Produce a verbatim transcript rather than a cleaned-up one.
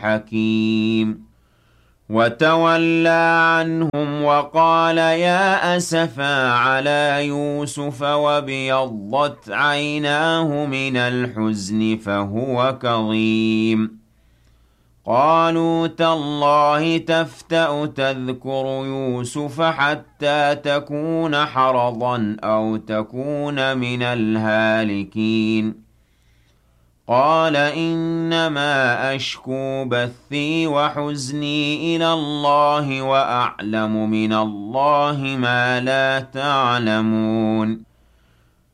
حكيم وتولى عنهم وقال يا أسفا على يوسف وابيضت عيناه من الحزن فهو كظيم قالوا تالله تفتأ تذكر يوسف حتى تكون حرضا أو تكون من الهالكين قال إنما أشكو بثي وحزني إلى الله وأعلم من الله ما لا تعلمون